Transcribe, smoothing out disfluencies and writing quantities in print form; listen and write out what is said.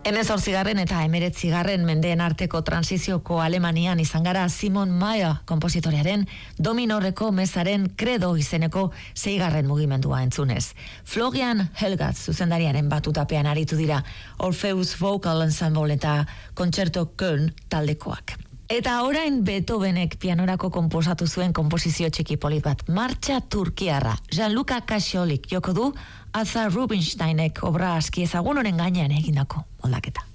18. eta 19. mendeen arteko transizioko Alemanian izan gara Simon Mayer kompositorearen Dominorreko mezaren Credo izeneko 6. mugimendua entzunez. Florian Helgatz zuzendariaren batutapean aritu dira Orpheus Vocal Ensemble eta Concerto Köln taldekoak. Eta orain Beethovenek pianorako konposatu zuen konposizio txiki polit bat, Martxa Turkiarra. Gianluca Casciolik joko du, Arthur Rubinsteinek obra aski ezagun honen gainean egindako moldaketa.